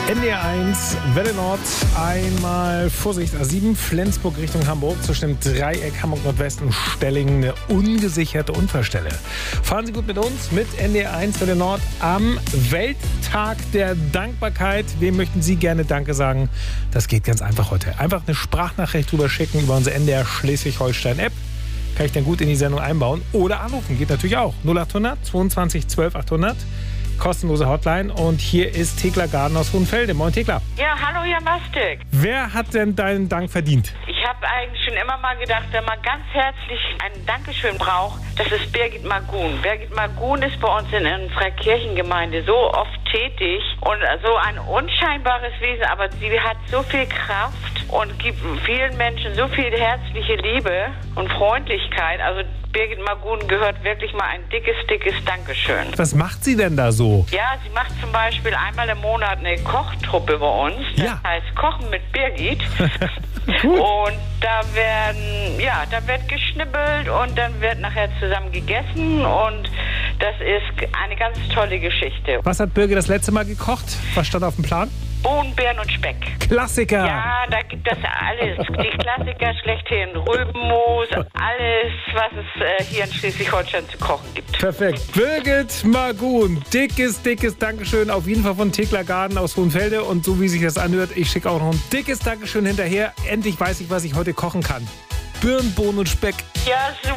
NDR1, Welle Nord, einmal Vorsicht A7, Flensburg Richtung Hamburg, zwischen dem Dreieck Hamburg Nordwest und Stellingen eine ungesicherte Unfallstelle. Fahren Sie gut mit uns, mit NDR1, Welle Nord am Welttag der Dankbarkeit. Wem möchten Sie gerne Danke sagen? Das geht ganz einfach heute. Einfach eine Sprachnachricht drüber schicken über unsere NDR Schleswig-Holstein-App. Kann ich dann gut in die Sendung einbauen. Oder anrufen, geht natürlich auch. 0800 22 12 800. Kostenlose Hotline. Und hier ist Thekla Garden aus Hohenfelde. Moin Thekla. Ja, hallo Herr Mastik. Wer hat denn deinen Dank verdient? Ich habe eigentlich schon immer mal gedacht, wenn man ganz herzlich ein Dankeschön braucht, das ist Birgit Magun. Birgit Magun ist bei uns in unserer Kirchengemeinde so oft tätig und so ein unscheinbares Wesen, aber sie hat so viel Kraft und gibt vielen Menschen so viel herzliche Liebe und Freundlichkeit. Also Birgit Magun gehört wirklich mal ein dickes Dankeschön. Was macht sie denn da so? Ja, sie macht zum Beispiel einmal im Monat eine Kochtruppe bei uns. Das heißt Kochen mit Birgit. Und da wird geschnibbelt und dann wird nachher zusammen gegessen und das ist eine ganz tolle Geschichte. Was hat Birgit das letzte Mal gekocht? Was stand auf dem Plan? Bohnen, Beeren und Speck. Klassiker! Ja, da gibt es alles. Die Klassiker schlechthin. Rübenmoos, alles, was es hier in Schleswig-Holstein zu kochen gibt. Perfekt. Birgit Magun, dickes Dankeschön auf jeden Fall von Thekla Garden aus Hohenfelde. Und so wie sich das anhört, ich schicke auch noch ein dickes Dankeschön hinterher. Endlich weiß ich, was ich heute kochen kann. Birnen, Bohnen und Speck. Ja, super.